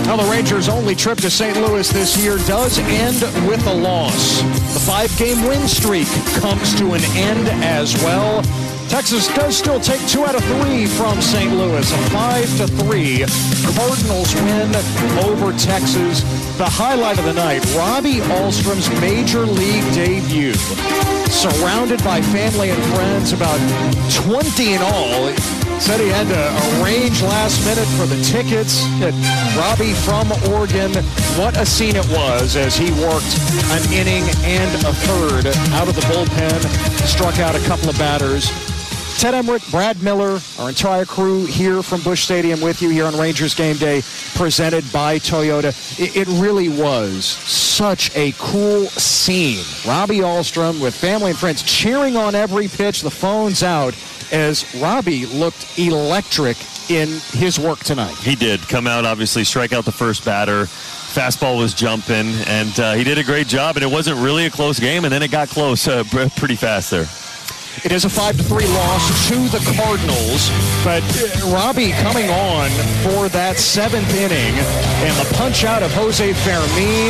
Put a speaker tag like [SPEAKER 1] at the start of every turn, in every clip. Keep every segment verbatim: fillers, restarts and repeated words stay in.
[SPEAKER 1] Now, the Rangers' only trip to Saint Louis this year does end with a loss. The five-game win streak comes to an end as well. Texas does still take two out of three from Saint Louis. A five to three Cardinals win over Texas. The highlight of the night, Robbie Ahlstrom's major league debut. Surrounded by family and friends, about twenty in all. Said he had to arrange last minute for the tickets. Robbie from Oregon, what a scene it was as he worked an inning and a third out of the bullpen, struck out a couple of batters. Ted Emmerich, Brad Miller, our entire crew here from Busch Stadium with you here on Rangers Game Day, presented by Toyota. It, it really was such a cool scene. Robbie Ahlstrom with family and friends cheering on every pitch, the phones out, as Robbie looked electric in his work tonight.
[SPEAKER 2] He did come out, obviously, strike out the first batter. Fastball was jumping, and uh, he did a great job, and it wasn't really a close game, and then it got close uh, pretty fast there.
[SPEAKER 1] It is a five to three loss to the Cardinals, but Robbie coming on for that seventh inning, and the punch out of Jose Fermin.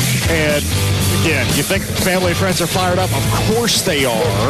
[SPEAKER 1] And again, you think family and friends are fired up? Of course they are.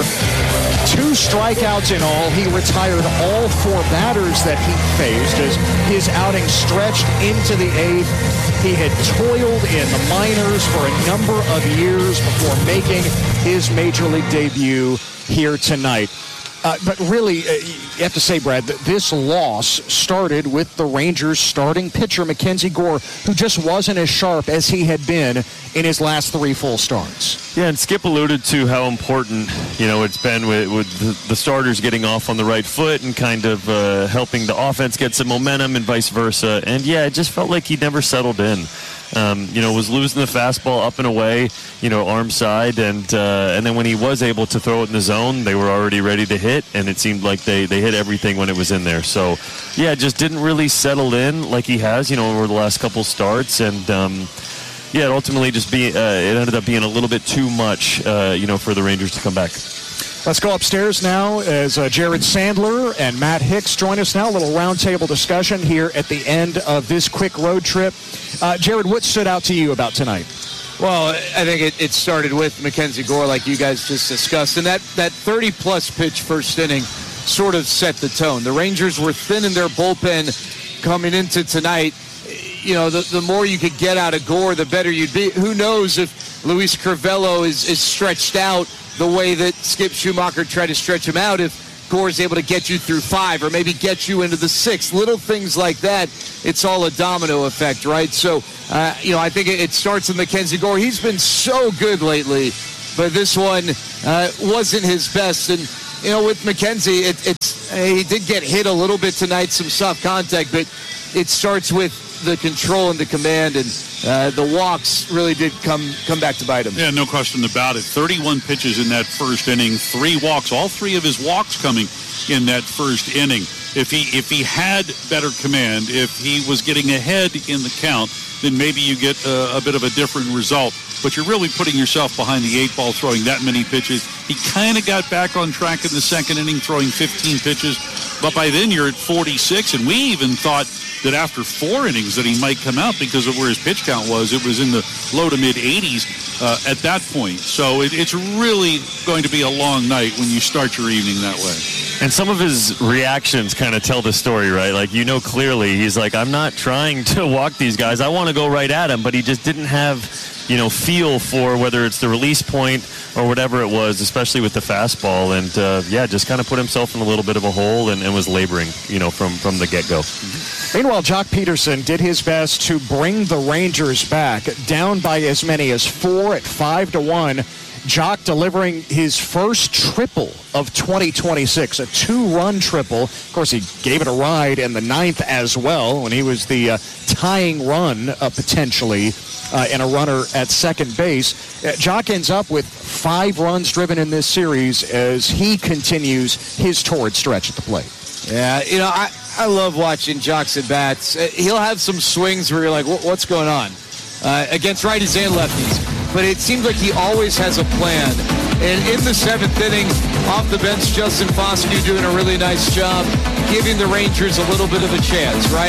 [SPEAKER 1] Two strikeouts in all. He retired all four batters that he faced as his outing stretched into the eighth. He had toiled in the minors for a number of years before making his major league debut here tonight. Uh, but really, uh, you have to say, Brad, that this loss started with the Rangers' starting pitcher, Mackenzie Gore, who just wasn't as sharp as he had been in his last three full starts.
[SPEAKER 2] Yeah, and Skip alluded to how important, you know, it's been with, with the, the starters getting off on the right foot and kind of uh, helping the offense get some momentum and vice versa. And, yeah, it just felt like he never settled in. Um, you know, was losing the fastball up and away, you know, arm side, and uh, and then when he was able to throw it in the zone, they were already ready to hit, and it seemed like they, they hit everything when it was in there. So, yeah, just didn't really settle in like he has, you know, over the last couple starts, and um, yeah, it ultimately just be uh, it ended up being a little bit too much, uh, you know, for the Rangers to come back.
[SPEAKER 1] Let's go upstairs now as uh, Jared Sandler and Matt Hicks join us now. A little roundtable discussion here at the end of this quick road trip. Uh, Jared, what stood out to you about tonight?
[SPEAKER 3] Well, I think it, it started with Mackenzie Gore, like you guys just discussed. And that, that thirty-plus pitch first inning sort of set the tone. The Rangers were thin in their bullpen coming into tonight. You know, the, the more you could get out of Gore, the better you'd be. Who knows if Luis Crivello is, is stretched out the way that Skip Schumacher tried to stretch him out, if Gore's able to get you through five or maybe get you into the sixth. Little things like that, it's all a domino effect, right? So, uh, you know, I think it starts with Mackenzie Gore. He's been so good lately, but this one uh, wasn't his best. And, you know, with Mackenzie, it, it's he did get hit a little bit tonight, some soft contact, but it starts with the control and the command, and uh, the walks really did come come back to bite him.
[SPEAKER 4] Yeah, no question about it. thirty-one pitches in that first inning, three walks, all three of his walks coming in that first inning. If he if he had better command, if he was getting ahead in the count, then maybe you get a, a bit of a different result. But you're really putting yourself behind the eight ball throwing that many pitches. He kind of got back on track in the second inning throwing fifteen pitches, but by then you're at forty-six, and we even thought that after four innings that he might come out because of where his pitch count was. It was in the low to mid eighties uh, at that point. So it, it's really going to be a long night when you start your evening that way.
[SPEAKER 2] And some of his reactions kind of tell the story, right? Like, you know, clearly he's like, I'm not trying to walk these guys. I want to go right at him, but he just didn't have, you know, feel for whether it's the release point or whatever it was, especially with the fastball. And, uh, yeah, just kind of put himself in a little bit of a hole and, and was laboring, you know, from, from the get-go.
[SPEAKER 1] Meanwhile, Jock Peterson did his best to bring the Rangers back, down by as many as four at five to one. Jock delivering his first triple of twenty twenty-six, a two-run triple. Of course, he gave it a ride in the ninth as well when he was the uh, tying run, uh, potentially, uh, and a runner at second base. Uh, Jock ends up with five runs driven in this series as he continues his torrid stretch at the plate.
[SPEAKER 3] Yeah, you know, I, I love watching Jock's at bats. Uh, he'll have some swings where you're like, what's going on? Uh, against righties and lefties. But it seems like he always has a plan. And in the seventh inning, off the bench, Justin Foscue doing a really nice job, giving the Rangers a little bit of a chance, right?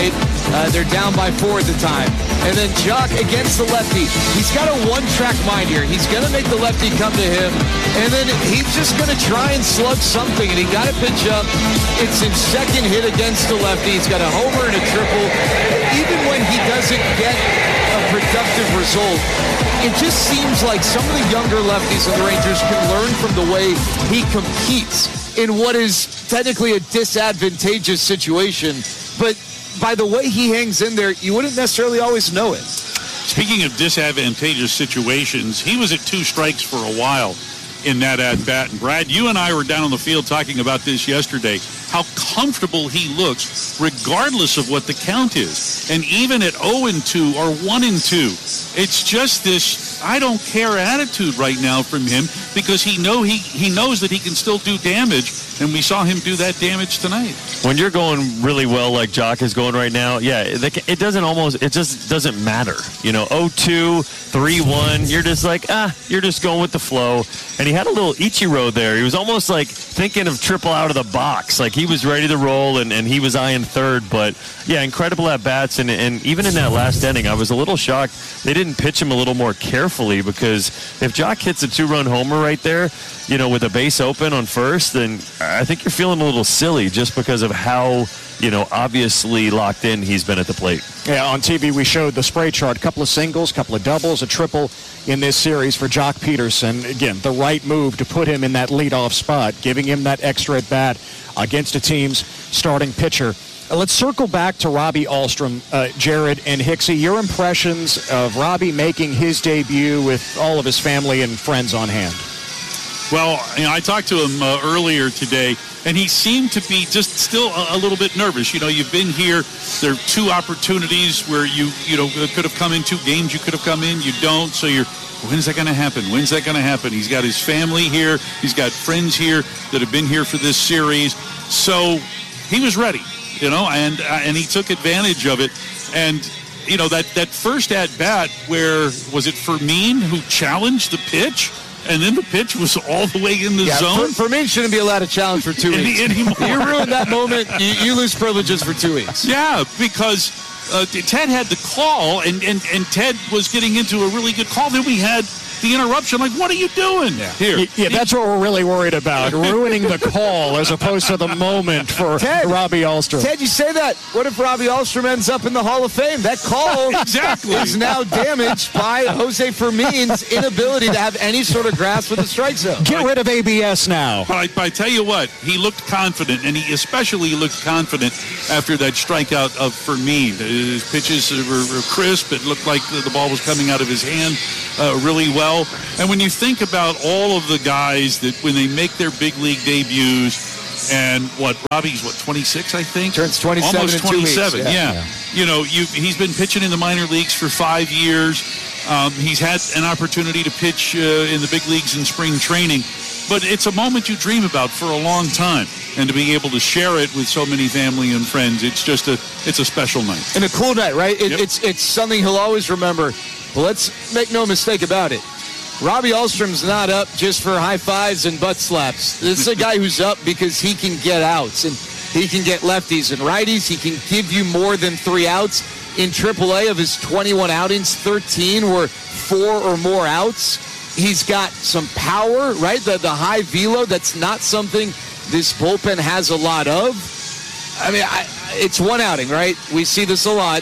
[SPEAKER 3] Uh, they're down by four at the time. And then Jock against the lefty. He's got a one-track mind here. He's going to make the lefty come to him, and then he's just going to try and slug something, and he got to pitch up. It's his second hit against the lefty. He's got a homer and a triple. Even when he doesn't get a productive result, it just seems like some of the younger lefties in the Rangers can learn from the way he competes in what is technically a disadvantageous situation. But by the way he hangs in there, you wouldn't necessarily always know it.
[SPEAKER 4] Speaking of disadvantageous situations, he was at two strikes for a while in that at-bat. And Brad, you and I were down on the field talking about this yesterday, how comfortable he looks regardless of what the count is. And even at oh and two or one and two, it's just this I don't care attitude right now from him, because he know he, he knows that he can still do damage, and we saw him do that damage tonight.
[SPEAKER 2] When you're going really well like Jock is going right now, yeah, it doesn't almost, it just doesn't matter. You know, oh two, three one, you're just like, ah, you're just going with the flow. And he had a little Ichiro there. He was almost like thinking of triple out of the box. Like he was ready to roll, and, and he was eyeing third. But, yeah, incredible at-bats. And, and even in that last inning, I was a little shocked they didn't pitch him a little more carefully, because if Jock hits a two-run homer right there, you know, with a base open on first, then I think you're feeling a little silly just because of how, you know, obviously locked in he's been at the plate.
[SPEAKER 1] Yeah, on T V we showed the spray chart, a couple of singles, a couple of doubles, a triple in this series for Jock Pederson. Again, the right move to put him in that leadoff spot, giving him that extra at-bat against a team's starting pitcher. Uh, let's circle back to Robbie Ahlstrom, uh, Jared and Hicksy. Your impressions of Robbie making his debut with all of his family and friends on hand.
[SPEAKER 4] Well, you know, I talked to him uh, earlier today, and he seemed to be just still a, a little bit nervous. You know, you've been here. There are two opportunities where you, you know, could have come in, two games you could have come in. You don't, so you're, when's that going to happen? When's that going to happen? He's got his family here. He's got friends here that have been here for this series. So he was ready, you know, and uh, and he took advantage of it. And, you know, that, that first at-bat where, was it Fermin who challenged the pitch? And then the pitch was all the way in the
[SPEAKER 3] yeah,
[SPEAKER 4] zone.
[SPEAKER 3] Fermin shouldn't be allowed to challenge for two weeks.
[SPEAKER 4] Anymore.
[SPEAKER 3] You ruin that moment, you, you lose privileges for two weeks.
[SPEAKER 4] Yeah, because uh, Ted had the call, and, and, and Ted was getting into a really good call. Then we had the interruption. Like, what are you doing
[SPEAKER 1] yeah.
[SPEAKER 4] here?
[SPEAKER 1] Yeah, that's what we're really worried about, ruining the call as opposed to the moment for Ted, Robbie Ahlstrom.
[SPEAKER 3] Ted, you say that. What if Robbie Ahlstrom ends up in the Hall of Fame? That call
[SPEAKER 4] exactly.
[SPEAKER 3] is now damaged by Jose Fermin's inability to have any sort of grasp of the strike zone.
[SPEAKER 1] Get rid of A B S now.
[SPEAKER 4] But I, but I tell you what, he looked confident, and he especially looked confident after that strikeout of Fermin. His pitches were, were crisp. It looked like the, the ball was coming out of his hand uh, really well. And when you think about all of the guys that when they make their big league debuts, and what, Robbie's what, twenty-six, I think?
[SPEAKER 3] Turns twenty-seven
[SPEAKER 4] Almost
[SPEAKER 3] in two
[SPEAKER 4] twenty-seven,
[SPEAKER 3] weeks.
[SPEAKER 4] yeah.
[SPEAKER 3] Yeah.
[SPEAKER 4] yeah. You know, you, he's been pitching in the minor leagues for five years. Um, he's had an opportunity to pitch uh, in the big leagues in spring training. But it's a moment you dream about for a long time. And to be able to share it with so many family and friends, it's just a it's a special night.
[SPEAKER 3] And a cool night, right? It,
[SPEAKER 4] Yep.
[SPEAKER 3] It's it's something he'll always remember. But let's make no mistake about it. Robbie Ahlstrom's not up just for high fives and butt slaps. This is a guy who's up because he can get outs, and he can get lefties and righties. He can give you more than three outs. In triple A, of his twenty-one outings, thirteen were four or more outs. He's got some power, right? The, the high velo, that's not something this bullpen has a lot of. I mean, I, it's one outing, right? We see this a lot.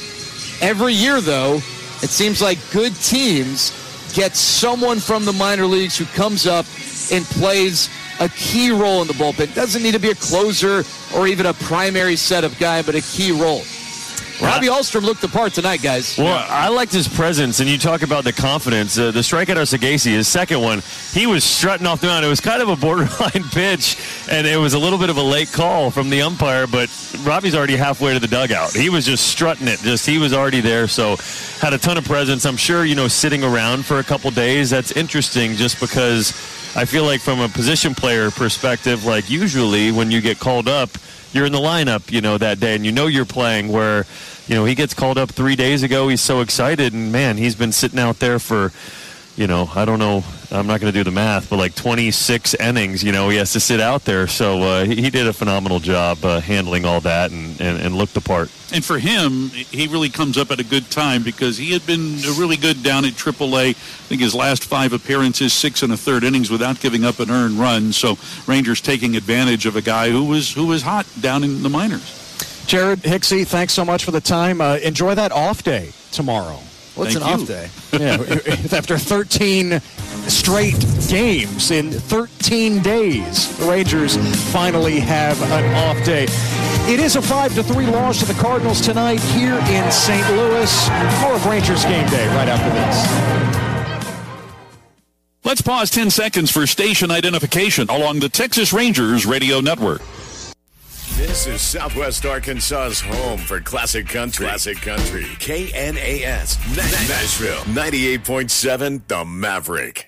[SPEAKER 3] Every year, though, it seems like good teams get someone from the minor leagues who comes up and plays a key role in the bullpen. Doesn't need to be a closer or even a primary setup guy, but a key role. Robbie Ahlstrom looked the part tonight, guys.
[SPEAKER 2] Well, I liked his presence, and you talk about the confidence. Uh, the strikeout of Sagasi, his second one, he was strutting off the mound. It was kind of a borderline pitch, and it was a little bit of a late call from the umpire, but Robbie's already halfway to the dugout. He was just strutting it. Just he was already there, so had a ton of presence. I'm sure, you know, sitting around for a couple days, that's interesting just because I feel like from a position player perspective, like usually when you get called up, you're in the lineup, you know, that day, and you know you're playing, where, you know, he gets called up three days ago. He's so excited, and, man, he's been sitting out there for you know, I don't know, I'm not going to do the math, but like twenty-six innings, you know, he has to sit out there. So uh, he, he did a phenomenal job uh, handling all that and, and, and looked the part.
[SPEAKER 4] And for him, he really comes up at a good time because he had been really good down at triple A. I think his last five appearances, six and a third innings without giving up an earned run. So Rangers taking advantage of a guy who was who was hot down in the minors.
[SPEAKER 1] Jared Hicksey, thanks so much for the time. Uh, enjoy that off day tomorrow.
[SPEAKER 3] What's
[SPEAKER 4] Thank
[SPEAKER 3] an
[SPEAKER 4] you.
[SPEAKER 3] off day?
[SPEAKER 1] Yeah, after thirteen straight games in thirteen days, the Rangers finally have an off day. It is a five to three loss to the Cardinals tonight here in Saint Louis. More of Rangers Game Day right after this.
[SPEAKER 5] Let's pause ten seconds for station identification along the Texas Rangers radio network.
[SPEAKER 6] This is Southwest Arkansas's home for classic country. Classic country. K N A S. Nashville. ninety-eight point seven The Maverick.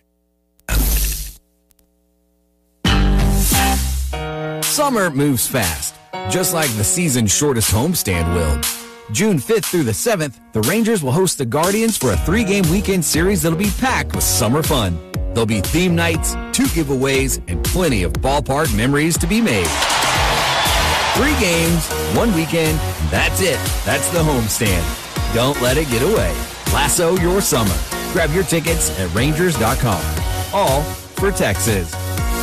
[SPEAKER 7] Summer moves fast, just like the season's shortest homestand will. June fifth through the seventh, the Rangers will host the Guardians for a three-game weekend series that'll be packed with summer fun. There'll be theme nights, two giveaways, and plenty of ballpark memories to be made. Three games, one weekend, that's it. That's the homestand. Don't let it get away. Lasso your summer. Grab your tickets at Rangers dot com. All for Texas.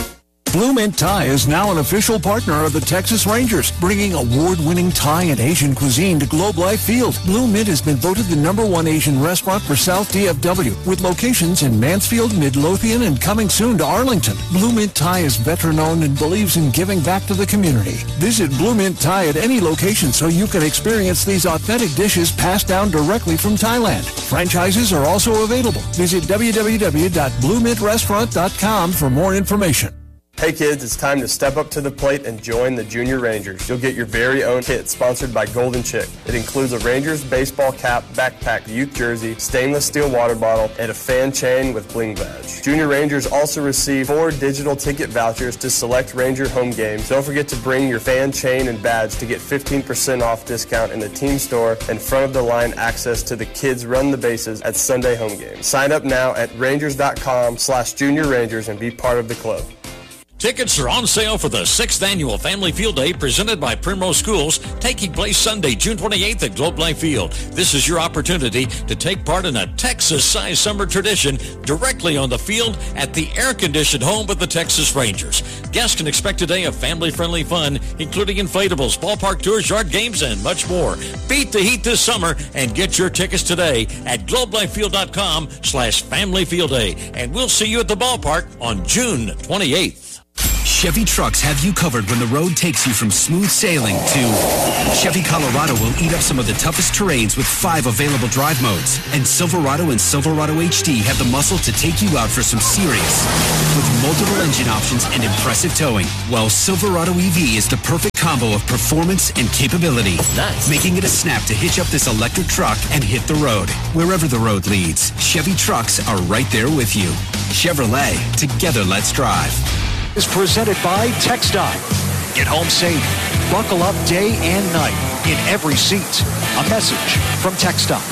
[SPEAKER 8] Blue Mint Thai is now an official partner of the Texas Rangers, bringing award-winning Thai and Asian cuisine to Globe Life Field. Blue Mint has been voted the number one Asian restaurant for South D F W, with locations in Mansfield, Midlothian, and coming soon to Arlington. Blue Mint Thai is veteran-owned and believes in giving back to the community. Visit Blue Mint Thai at any location so you can experience these authentic dishes passed down directly from Thailand. Franchises are also available. Visit w w w dot blue mint restaurant dot com for more information.
[SPEAKER 9] Hey kids, it's time to step up to the plate and join the Junior Rangers. You'll get your very own kit sponsored by Golden Chick. It includes a Rangers baseball cap, backpack, youth jersey, stainless steel water bottle, and a fan chain with bling badge. Junior Rangers also receive four digital ticket vouchers to select Ranger home games. Don't forget to bring your fan chain and badge to get fifteen percent off discount in the team store and front of the line access to the Kids Run the Bases at Sunday home games. Sign up now at rangers dot com slash junior rangers and be part of the club.
[SPEAKER 5] Tickets are on sale for the sixth Annual Family Field Day presented by Primrose Schools, taking place Sunday, June twenty-eighth at Globe Life Field. This is your opportunity to take part in a Texas-sized summer tradition directly on the field at the air-conditioned home of the Texas Rangers. Guests can expect a day of family-friendly fun, including inflatables, ballpark tours, yard games, and much more. Beat the heat this summer and get your tickets today at globe life field dot com slash family field day. And we'll see you at the ballpark on June twenty-eighth.
[SPEAKER 10] Chevy trucks have you covered when the road takes you from smooth sailing to Chevy Colorado will eat up some of the toughest terrains with five available drive modes. And Silverado and Silverado H D have the muscle to take you out for some serious with multiple engine options and impressive towing. While Silverado E V is the perfect combo of performance and capability. Nice. Making it a snap to hitch up this electric truck and hit the road. Wherever the road leads, Chevy trucks are right there with you. Chevrolet, together let's drive.
[SPEAKER 1] Is presented by TexDot. Get home safe. Buckle up day and night in every seat. A message from TexDot.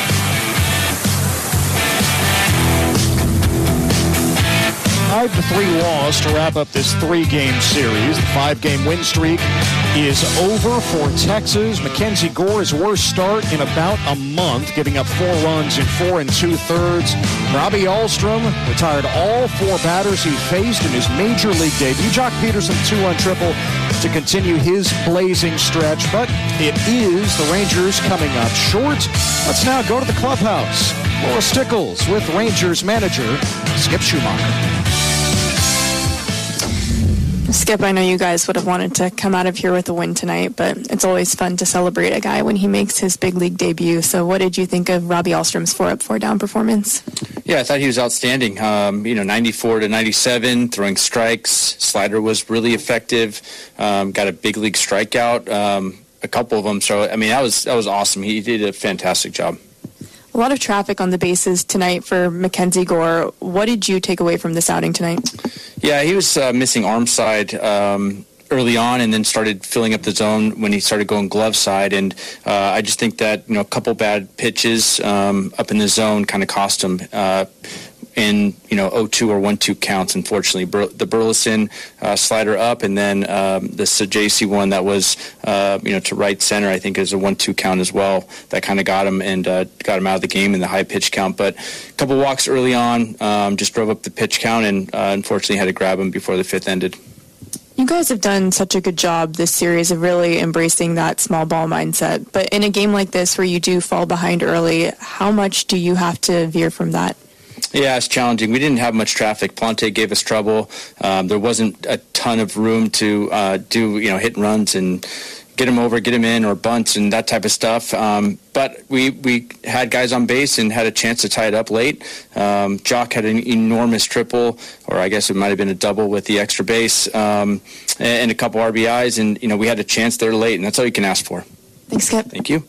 [SPEAKER 1] five to three loss to wrap up this three-game series. The five-game win streak is over for Texas. Mackenzie Gore, his worst start in about a month, giving up four runs in four and two-thirds. Robbie Ahlstrom retired all four batters he faced in his major league debut. Jock Peterson, two-run triple to continue his blazing stretch. But it is the Rangers coming up short. Let's now go to the clubhouse. Laura Stickles with Rangers manager Skip Schumacher.
[SPEAKER 11] Skip, I know you guys would have wanted to come out of here with a win tonight, but it's always fun to celebrate a guy when he makes his big league debut. So what did you think of Robbie Ahlstrom's four up, four down performance?
[SPEAKER 12] Yeah, I thought he was outstanding. Um, you know, ninety-four to ninety-seven, throwing strikes. Slider was really effective. Um, got a big league strikeout, um, a couple of them. So, I mean, that was, that was awesome. He did a fantastic job.
[SPEAKER 11] A lot of traffic on the bases tonight for Mackenzie Gore. What did you take away from this outing tonight?
[SPEAKER 12] Yeah, he was uh, missing arm side um, early on and then started filling up the zone when he started going glove side. And uh, I just think that, you know, a couple bad pitches um, up in the zone kind of cost him. Uh, in, you know, oh two or one two counts, unfortunately. Bur- the Burleson uh, slider up, and then um, the Sajasi one that was, uh, you know, to right center, I think is a one two count as well. That kind of got him and uh, got him out of the game in the high pitch count. But a couple walks early on, um, just drove up the pitch count, and uh, unfortunately had to grab him before the fifth ended.
[SPEAKER 11] You guys have done such a good job this series of really embracing that small ball mindset. But in a game like this where you do fall behind early, how much do you have to veer from that?
[SPEAKER 12] Yeah, it's challenging. We didn't have much traffic. Plante gave us trouble. Um, there wasn't a ton of room to uh, do, you know, hit and runs and get him over, get him in, or bunts and that type of stuff. Um, but we, we had guys on base and had a chance to tie it up late. Um, Jock had an enormous triple, or I guess it might have been a double with the extra base, um, and a couple R B Is. And, you know, we had a chance there late, and that's all you can ask for.
[SPEAKER 11] Thanks, Skip.
[SPEAKER 12] Thank you.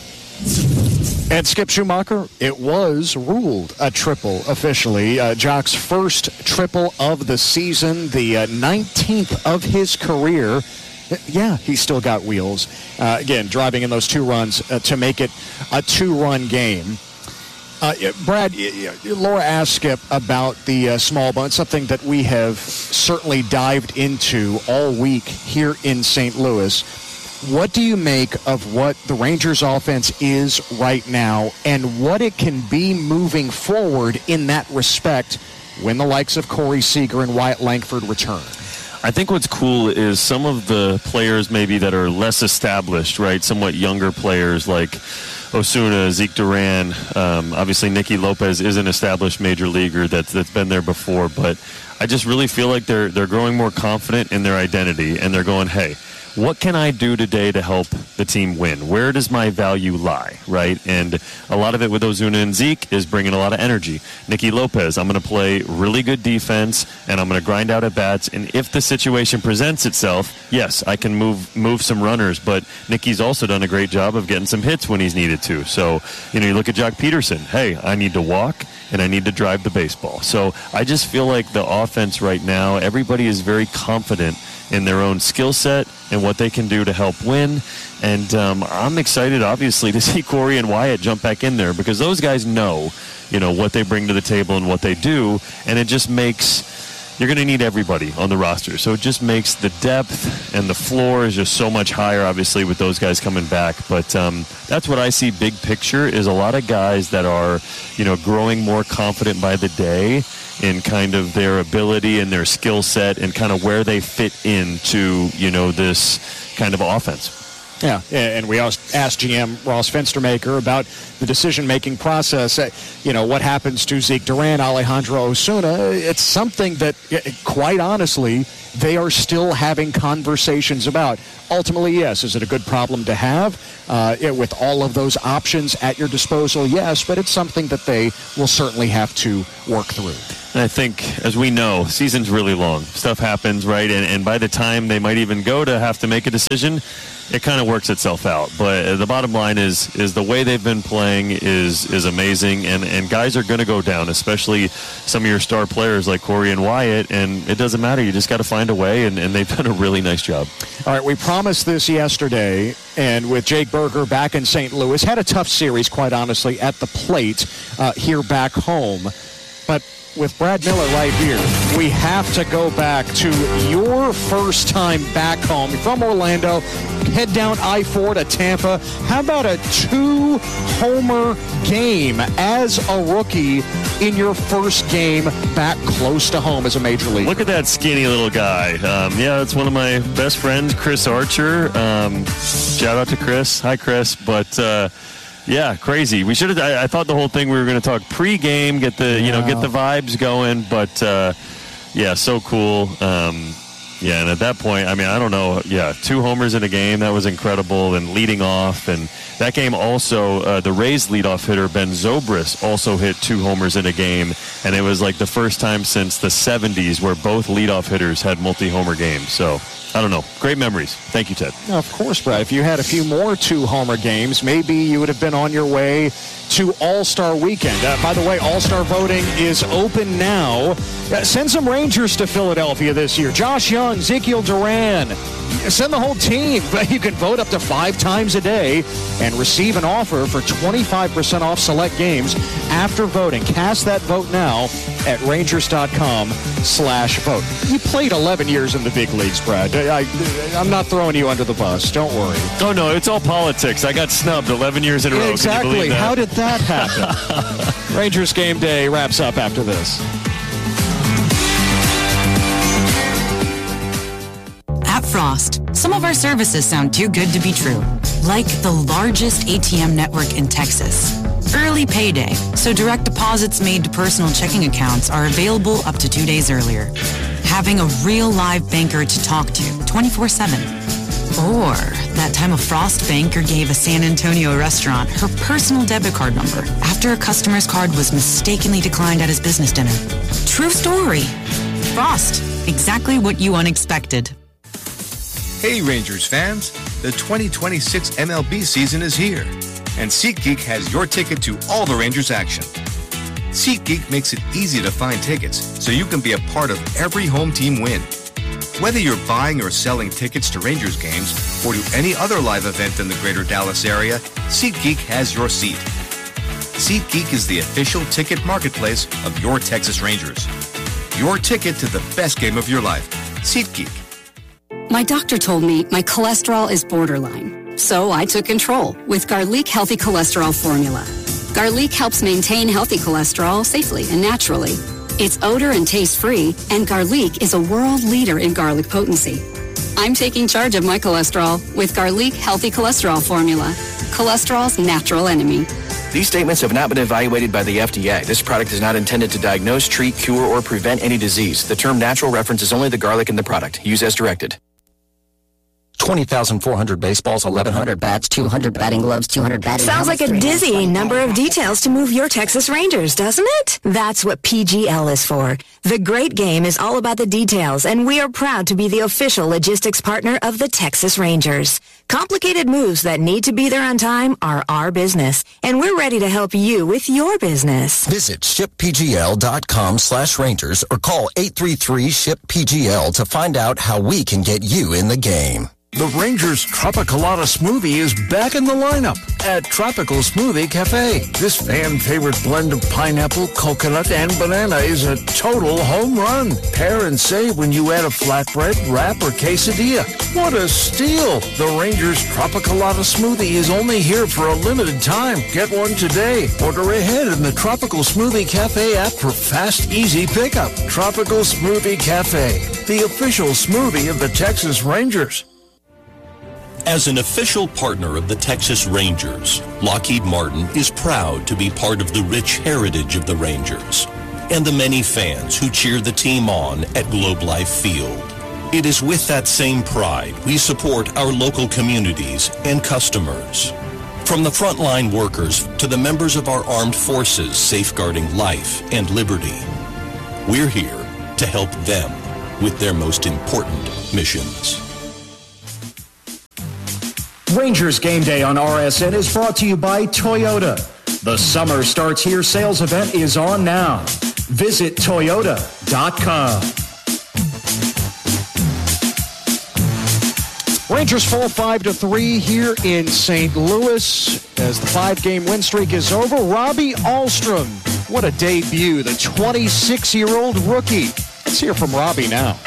[SPEAKER 1] And Skip Schumacher, it was ruled a triple officially. Uh, Jock's first triple of the season, the uh, nineteenth of his career. Yeah, he's still got wheels. Uh, again, driving in those two runs uh, to make it a two-run game. Uh, Brad, Laura asked Skip about the uh, small ball, something that we have certainly dived into all week here in Saint Louis. What do you make of what the Rangers offense is right now and what it can be moving forward in that respect when the likes of Corey Seager and Wyatt Langford return?
[SPEAKER 2] I think what's cool is some of the players maybe that are less established, right, somewhat younger players like Osuna, Zeke Duran, um, obviously Nicky Lopez is an established major leaguer that's, that's been there before, but I just really feel like they're they're growing more confident in their identity, and they're going, hey, what can I do today to help the team win? Where does my value lie, right? And a lot of it with Ozuna and Zeke is bringing a lot of energy. Nicky Lopez, I'm going to play really good defense, and I'm going to grind out at bats. And if the situation presents itself, yes, I can move move some runners. But Nicky's also done a great job of getting some hits when he's needed to. So, you know, you look at Jock Peterson. Hey, I need to walk, and I need to drive the baseball. So I just feel like the offense right now, everybody is very confident in their own skill set and what they can do to help win. And um, I'm excited, obviously, to see Corey and Wyatt jump back in there because those guys know, you know, what they bring to the table and what they do. And it just makes, you're going to need everybody on the roster. So it just makes the depth and the floor is just so much higher, obviously, with those guys coming back. But um, that's what I see big picture is a lot of guys that are, you know, growing more confident by the day in kind of their ability and their skill set and kind of where they fit into, you know, this kind of offense.
[SPEAKER 1] Yeah, and we asked G M Ross Fenstermaker about the decision-making process. You know, what happens to Zeke Duran, Alejandro Osuna? It's something that, quite honestly, they are still having conversations about. Ultimately, yes, is it a good problem to have? Uh, it, with all of those options at your disposal, yes, but it's something that they will certainly have to work through.
[SPEAKER 2] And I think, as we know, season's really long. Stuff happens, right? And, and by the time they might even go to have to make a decision, it kind of works itself out. But the bottom line is is the way they've been playing is is amazing, and, and guys are going to go down, especially some of your star players like Corey and Wyatt, and it doesn't matter. You just got to find a way, and, and they've done a really nice job.
[SPEAKER 1] All right, we promised this yesterday, and with Jake Berger back in Saint Louis, had a tough series, quite honestly, at the plate uh, here back home. But with Brad Miller right here, we have to go back to your first time back home. You're from Orlando, head down I four to Tampa. How about a two-homer game as a rookie in your first game back close to home as a major league?
[SPEAKER 2] Look at that skinny little guy. Um, yeah, that's one of my best friends, Chris Archer. Um, shout out to Chris. Hi, Chris. But... Uh, Yeah, crazy. We should have. I, I thought the whole thing we were going to talk pre-game, get the you know get the vibes going, but uh, yeah, so cool. Um, yeah, and at that point, I mean, I don't know. Yeah, two homers in a game, that was incredible, and leading off, and that game also, uh, the Rays leadoff hitter Ben Zobrist also hit two homers in a game, and it was like the first time since the seventies where both leadoff hitters had multi-homer games. So I don't know. Great memories. Thank you, Ted.
[SPEAKER 1] Of course, Brad. If you had a few more two-homer games, maybe you would have been on your way to All-Star Weekend. Uh, by the way, All-Star voting is open now. Uh, send some Rangers to Philadelphia this year. Josh Young, Ezekiel Duran. Send the whole team. You can vote up to five times a day and receive an offer for twenty-five percent off select games after voting. Cast that vote now at Rangers.com slash vote. You played eleven years in the big leagues, Brad. I, I'm not throwing you under the bus. Don't worry.
[SPEAKER 2] Oh, no, it's all politics. I got snubbed eleven years in a row.
[SPEAKER 1] Exactly. How did that happen? Rangers Game Day wraps up after this.
[SPEAKER 13] At Frost, some of our services sound too good to be true. Like the largest A T M network in Texas. Early payday, so direct deposits made to personal checking accounts are available up to two days earlier. Having a real live banker to talk to twenty-four seven. Or that time a Frost banker gave a San Antonio restaurant her personal debit card number after a customer's card was mistakenly declined at his business dinner. True story. Frost, exactly what you unexpected.
[SPEAKER 14] Hey Rangers fans, the twenty twenty-six M L B season is here, and SeatGeek has your ticket to all the Rangers action. SeatGeek makes it easy to find tickets so you can be a part of every home team win. Whether you're buying or selling tickets to Rangers games or to any other live event in the greater Dallas area, SeatGeek has your seat. SeatGeek is the official ticket marketplace of your Texas Rangers. Your ticket to the best game of your life. SeatGeek.
[SPEAKER 15] My doctor told me my cholesterol is borderline, so I took control with Garlic Healthy Cholesterol Formula. Garlic helps maintain healthy cholesterol safely and naturally. It's odor and taste-free, and Garlic is a world leader in garlic potency. I'm taking charge of my cholesterol with Garlic Healthy Cholesterol Formula, cholesterol's natural enemy.
[SPEAKER 16] These statements have not been evaluated by the F D A. This product is not intended to diagnose, treat, cure, or prevent any disease. The term natural references only the garlic in the product. Use as directed.
[SPEAKER 17] twenty thousand four hundred baseballs, eleven hundred bats, two hundred batting gloves, two hundred batting
[SPEAKER 18] Sounds like a dizzying number of details to move your Texas Rangers, doesn't it? That's what P G L is for. The great game is all about the details, and we are proud to be the official logistics partner of the Texas Rangers. Complicated moves that need to be there on time are our business, and we're ready to help you with your business.
[SPEAKER 17] Visit shippgl.com slash Rangers or call eight three three, ship P G L to find out how we can get you in the game.
[SPEAKER 8] The Rangers Tropicalata Smoothie is back in the lineup at Tropical Smoothie Cafe. This fan-favorite blend of pineapple, coconut, and banana is a total home run. Pair and save when you add a flatbread, wrap, or quesadilla. What a steal! The Rangers Tropicalata Smoothie is only here for a limited time. Get one today. Order ahead in the Tropical Smoothie Cafe app for fast, easy pickup. Tropical Smoothie Cafe, the official smoothie of the Texas Rangers.
[SPEAKER 19] As an official partner of the Texas Rangers, Lockheed Martin is proud to be part of the rich heritage of the Rangers and the many fans who cheer the team on at Globe Life Field. It is with that same pride we support our local communities and customers. From the frontline workers to the members of our armed forces safeguarding life and liberty, we're here to help them with their most important missions.
[SPEAKER 1] Rangers Game Day on R S N is brought to you by Toyota. The Summer Starts Here sales event is on now. Visit Toyota dot com. Rangers fall five to three here in Saint Louis as the five-game win streak is over. Robbie Ahlstrom, what a debut, the twenty-six-year-old rookie. Let's hear from Robbie now.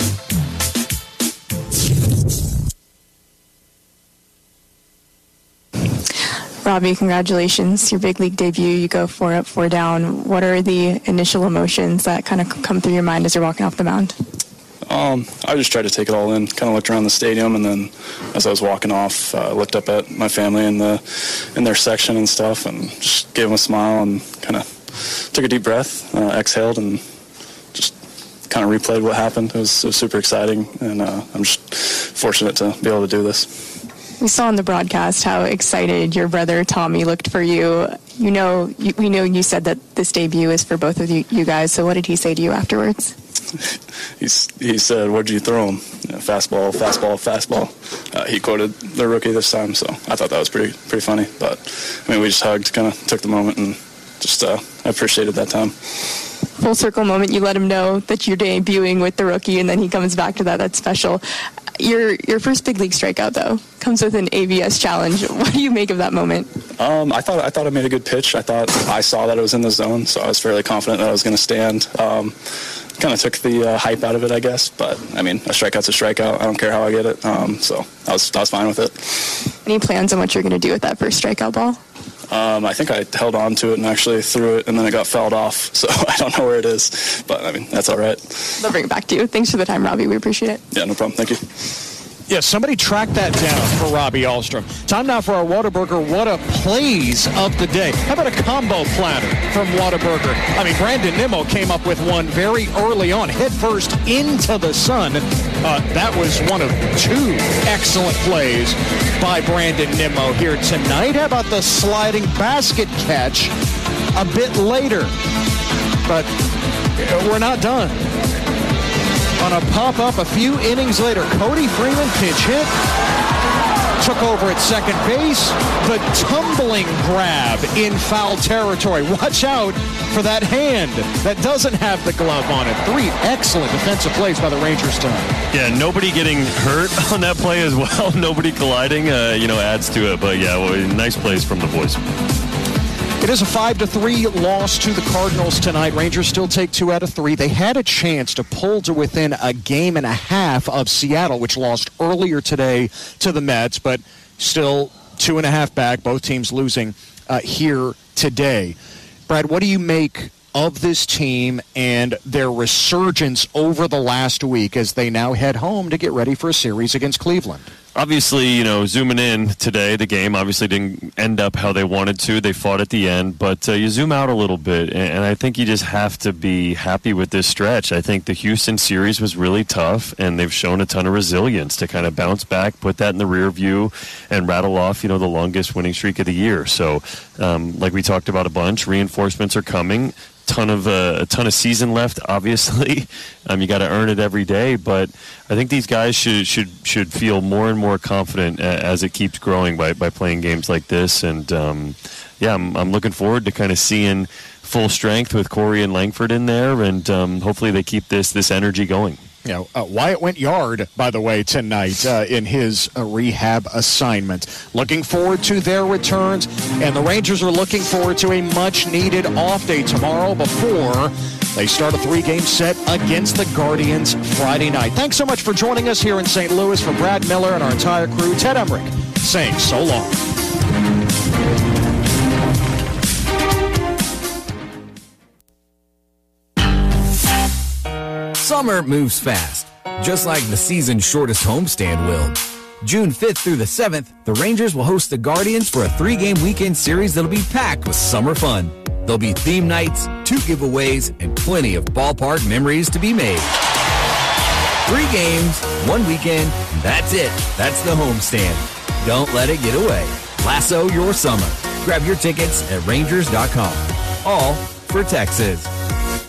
[SPEAKER 11] Robbie, congratulations. Your big league debut, you go four up, four down. What are the initial emotions that kind of come through your mind as you're walking off the mound?
[SPEAKER 20] Um, I just tried to take it all in, kind of looked around the stadium, and then as I was walking off, I uh, looked up at my family in the in their section and stuff, and just gave them a smile and kind of took a deep breath, uh, exhaled, and just kind of replayed what happened. It was, it was super exciting, and uh, I'm just fortunate to be able to do this.
[SPEAKER 11] We saw on the broadcast how excited your brother Tommy looked for you. You know, you, we know you said that this debut is for both of you, you guys, so what did he say to you afterwards?
[SPEAKER 20] he's, he said, "What'd you throw him?" You know, fastball, fastball, fastball. Uh, he quoted the rookie this time, so I thought that was pretty pretty funny. But, I mean, we just hugged, kind of took the moment, and just uh, I appreciated that time.
[SPEAKER 11] Full circle moment, you let him know that you're debuting with the rookie, and then he comes back to that. That's special. Your your first big league strikeout, though, comes with an A B S challenge. What do you make of that moment?
[SPEAKER 20] Um, I thought I thought I made a good pitch. I thought I saw that it was in the zone, so I was fairly confident that I was going to stand. Um, kind of took the uh, hype out of it, I guess. But, I mean, a strikeout's a strikeout. I don't care how I get it. Um, so I was, I was fine with it.
[SPEAKER 11] Any plans on what you're going to do with that first strikeout ball?
[SPEAKER 20] Um, I think I held on to it and actually threw it, and then it got fouled off. So I don't know where it is. But, I mean, that's all right.
[SPEAKER 11] They'll bring it back to you. Thanks for the time, Robbie. We appreciate it.
[SPEAKER 20] Yeah, no problem. Thank you.
[SPEAKER 1] Yeah, somebody track that down for Robbie Ahlstrom. Time now for our Whataburger What a Plays of the day. How about a combo platter from Whataburger? I mean, Brandon Nimmo came up with one very early on, head first into the sun. Uh, that was one of two excellent plays by Brandon Nimmo here tonight. How about the sliding basket catch a bit later? But we're not done. On a pop-up a few innings later, Cody Freeman pinch hit, took over at second base, the tumbling grab in foul territory. Watch out for that hand that doesn't have the glove on it. Three excellent defensive plays by the Rangers tonight.
[SPEAKER 2] Yeah, nobody getting hurt on that play as well. Nobody colliding, uh, you know, adds to it. But yeah, well, nice plays from the boys.
[SPEAKER 1] It is a five to three loss to the Cardinals tonight. Rangers still take two out of three. They had a chance to pull to within a game and a half of Seattle, which lost earlier today to the Mets, but still two and a half back, both teams losing uh, here today. Brad, what do you make of this team and their resurgence over the last week as they now head home to get ready for a series against Cleveland?
[SPEAKER 2] Obviously, you know, zooming in today, the game obviously didn't end up how they wanted to. They fought at the end, but uh, you zoom out a little bit, and, and I think you just have to be happy with this stretch. I think the Houston series was really tough, and they've shown a ton of resilience to kind of bounce back, put that in the rear view, and rattle off, you know, the longest winning streak of the year. So, um, like we talked about a bunch, reinforcements are coming. Ton of uh, a ton of season left. Obviously, um, you got to earn it every day. But I think these guys should should should feel more and more confident as it keeps growing by, by playing games like this. And um, yeah, I'm I'm looking forward to kind of seeing full strength with Corey and Langford in there, and um, hopefully they keep this this energy going.
[SPEAKER 1] You know, uh, Wyatt went yard, by the way, tonight uh, in his uh, rehab assignment. Looking forward to their returns, and the Rangers are looking forward to a much-needed off day tomorrow before they start a three-game set against the Guardians Friday night. Thanks so much for joining us here in Saint Louis. For Brad Miller and our entire crew, Ted Emmerich saying so long.
[SPEAKER 7] Summer moves fast, just like the season's shortest homestand will. June fifth through the seventh, the Rangers will host the Guardians for a three-game weekend series that'll be packed with summer fun. There'll be theme nights, two giveaways, and plenty of ballpark memories to be made. Three games, one weekend, and that's it. That's the homestand. Don't let it get away. Lasso your summer. Grab your tickets at Rangers dot com. All for Texas.